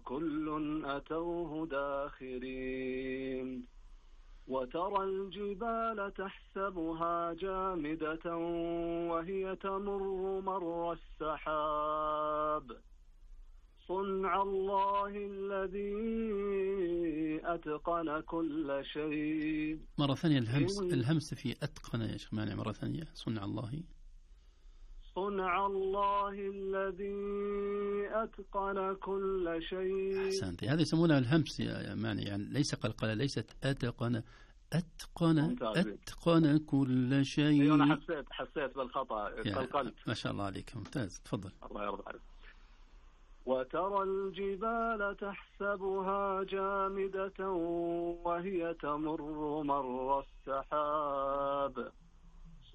كل أتوه داخرين وترى الجبال تحسبها جامدة وهي تمر مر السحاب صنع الله الذي أتقن كل شيء. مرة ثانية الهمس في أتقن يا شيخ مانع، مرة ثانية صنع الله. صنع الله الذي أتقن كل شيء. أحسنت. هذا يسمونه الهمس يا مانع، يعني ليس قلقلة، ليست أتقن، أتقن كل شيء. أيوة أنا حسيت بالخطأ، قلقلت. ما شاء الله عليك، ممتاز، تفضل. الله يرضى عليك. وترى الجبال تحسبها جامدة وهي تمر مر السحاب